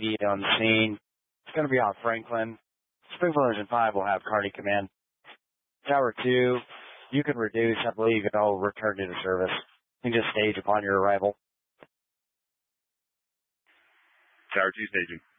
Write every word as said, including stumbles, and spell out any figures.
be on the scene. It's going to be on Franklin. Springfield Engine five will have Carney command. Tower two, you can reduce. I believe it'll return to the service. You can just stage upon your arrival. Tower two staging.